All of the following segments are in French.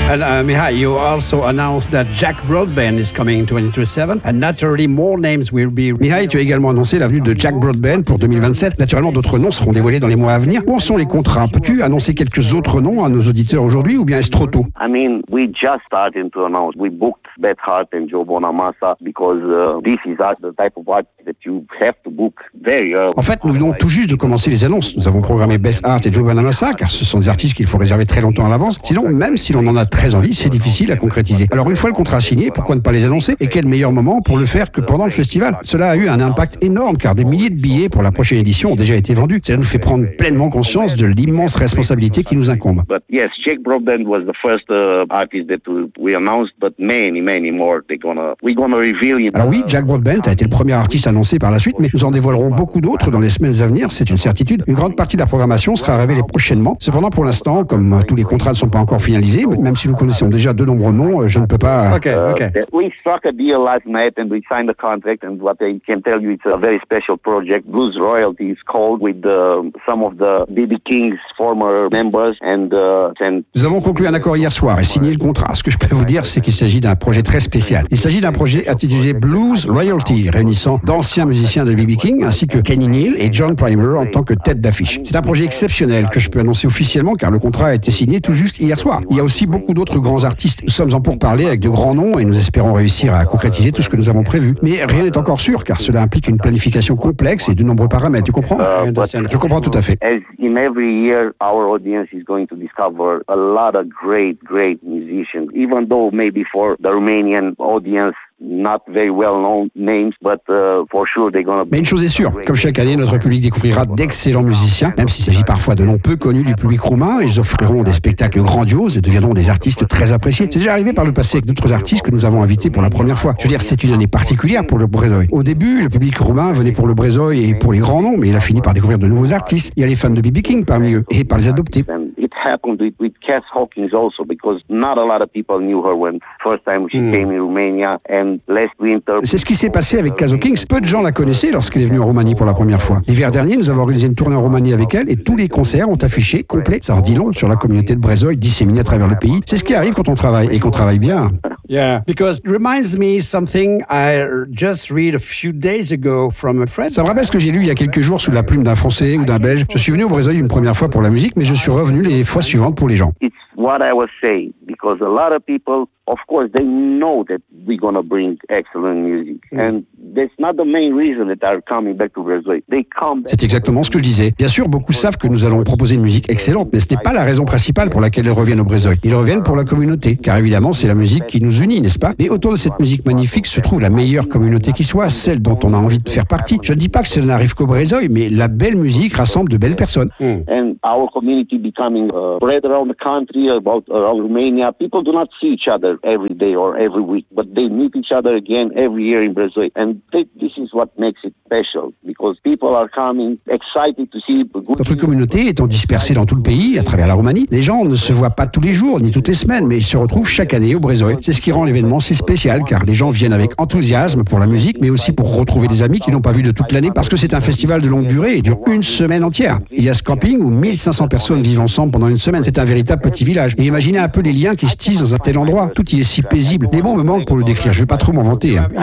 And Mihai, you also announced that Jack Broadbent is coming in 2027, and naturally more names will be... Mihai, tu as également annoncé l'avenue de Jack Broadbent pour 2027. Naturellement, d'autres noms seront dévoilés dans les mois à venir. Où en sont les contrats? Peux-tu annoncer quelques autres noms à nos auditeurs aujourd'hui, ou bien est-ce trop tôt? I mean, we just started to announce. We booked Beth Hart and Joe Bonamassa because this is the type of art that you have to book very early. En fait, nous venons tout juste de commencer les annonces. Nous avons programmé Beth Hart et Joe Bonamassa, car ce sont des artistes qu'il faut réserver très longtemps à l'avance. Sinon, même si l'on en a très envie, c'est difficile à concrétiser. Alors, une fois le contrat signé, pourquoi ne pas les annoncer? Et quel meilleur moment pour le faire que pendant le festival? Cela a eu un impact énorme, car des milliers de billets pour la prochaine édition ont déjà été vendus. Cela nous fait prendre pleinement conscience de l'immense responsabilité qui nous incombe. But yes, Jack Broadbent was the first artist that we announced, but many more we're gonna reveal him. Alors oui, Jack Broadbent a été le premier artiste annoncé par la suite, mais nous en dévoilerons beaucoup d'autres dans les semaines à venir, c'est une certitude. Une grande partie de la programmation sera révélée prochainement. Cependant, pour l'instant, comme tous les contrats ne sont pas encore finalisés, même si nous connaissons déjà de nombreux noms, je ne peux pas... We struck a deal last night and we signed a contract, and what I can tell you, it's a very special project. Blues Royalty is called, with some of the B.B. King's former members and Nous avons conclu un accord hier soir et signé le contrat. Ce que je peux vous dire, c'est qu'il s'agit d'un projet très spécial. Il s'agit d'un projet intitulé Blues Royalty, réunissant d'anciens musiciens de B.B. King, ainsi que Kenny Neal et John Primer en tant que tête d'affiche. C'est un projet exceptionnel que je peux annoncer officiellement, car le contrat a été signé tout juste hier soir. Il y a aussi beaucoup d'autres grands artistes. Nous sommes en pourparlers avec de grands noms et nous espérons réussir à concrétiser tout ce que nous avons prévu. Mais rien n'est encore sûr, car cela implique une planification complexe et de nombreux paramètres. Tu comprends? Je comprends tout à fait. As in every year, our audience is going to discover a lot of great musicians, even though maybe for the Romanian audience, not very well-known names, but for sure they're gonna be... Mais une chose est sûre, comme chaque année, notre public découvrira d'excellents musiciens, même s'il s'agit parfois de noms peu connus du public roumain. Ils offriront des spectacles grandioses et deviendront des artistes très appréciés. C'est déjà arrivé par le passé avec d'autres artistes que nous avons invités pour la première fois. Je veux dire, c'est une année particulière pour le Brezoï. Au début, le public roumain venait pour le Brezoï et pour les grands noms, mais il a fini par découvrir de nouveaux artistes. Il y a les fans de B.B. King parmi eux, et par les adoptés. It happened with Cass Hawkins also, because not a lot of people knew her when first time she came in Romania, and last winter... C'est ce qui s'est passé avec Cass Hawkins. Peu de gens la connaissaient lorsqu'elle est venue en Roumanie pour la première fois. L'hiver dernier, nous avons organisé une tournée en Roumanie avec elle et tous les concerts ont affiché complet. Ça en dit long sur la communauté de Brezoï disséminée à travers le pays. C'est ce qui arrive quand on travaille et qu'on travaille bien. Yeah, because it reminds me something I just read a few days ago from a friend. Ça me rappelle ce que j'ai lu il y a quelques jours sous la plume d'un Français ou d'un Belge. Je suis venu au Brezoï une première fois pour la musique, mais je suis revenu les fois suivantes pour les gens. It's what I was saying, because a lot of people, of course, they know that we're going to bring excellent music. And that's not the main reason that they're coming back to Brazil. They come back. C'est exactement ce que je disais. Bien sûr, beaucoup savent que nous allons proposer une musique excellente, mais ce n'est pas la raison principale pour laquelle ils reviennent au Brezoï. Ils reviennent pour la communauté, car évidemment, c'est la musique qui nous unit, n'est-ce pas? Mais autour de cette musique magnifique se trouve la meilleure communauté qui soit, celle dont on a envie de faire partie. Je ne dis pas que cela n'arrive qu'au Brezoï, mais la belle musique rassemble de belles personnes. And our community becoming spread around the country, around Romania. People do not see each other every day or every week, but they meet each other again every year in Brazil. And this is what makes it special, because people are coming excited to see good... Notre communauté étant dispersée dans tout le pays, à travers la Roumanie, les gens ne se voient pas tous les jours, ni toutes les semaines, mais ils se retrouvent chaque année au Brezoï. C'est ce qui rend l'événement si spécial, car les gens viennent avec enthousiasme pour la musique, mais aussi pour retrouver des amis qu'ils n'ont pas vus de toute l'année, parce que c'est un festival de longue durée et dure une semaine entière. Il y a ce camping où 1500 personnes vivent ensemble pendant une semaine. C'est un véritable petit village. Et imaginez un peu les liens qui se tissent dans un tel endroit. Tout y est si paisible. Les mots me manquent pour le décrire. Je ne vais pas trop m'en vanter. Hein.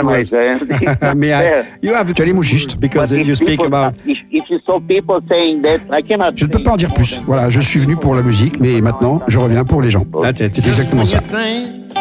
Mais tu as les mots justes. Because you speak about... If you saw people saying that, I cannot... Je ne peux pas en dire plus. Voilà, je suis venu pour la musique, mais maintenant, je reviens pour les gens. C'est exactement ça.